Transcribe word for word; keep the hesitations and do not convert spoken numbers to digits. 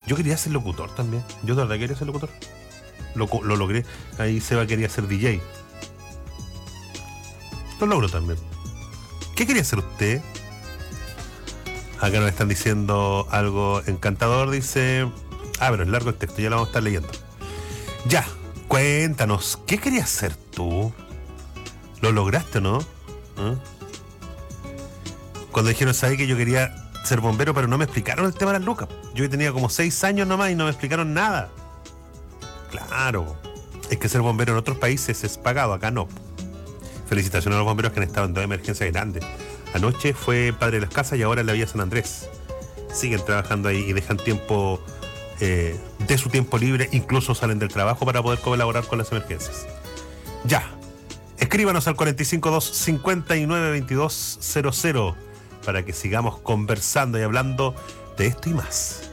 Yo quería ser locutor también. Yo de verdad quería ser locutor. Lo, lo logré. Ahí Seba quería ser D J. Lo logro también. ¿Qué quería hacer usted? Acá nos están diciendo algo encantador. Dice... Ah, pero es largo el texto, ya lo vamos a estar leyendo. Ya, cuéntanos, ¿qué querías hacer tú? ¿Lo lograste o no? ¿Eh? Cuando dijeron, ¿sabes que yo quería ser bombero, pero no me explicaron el tema de las lucas? Yo tenía como seis años nomás y no me explicaron nada. Claro, es que ser bombero en otros países es pagado, acá no. Felicitaciones a los bomberos que han estado en dos emergencias grandes. Anoche fue Padre de las Casas y ahora en la Villa San Andrés. Siguen trabajando ahí y dejan tiempo eh, de su tiempo libre, incluso salen del trabajo para poder colaborar con las emergencias. Ya, escríbanos al cuatro cinco dos, cinco nueve dos dos cero cero para que sigamos conversando y hablando de esto y más.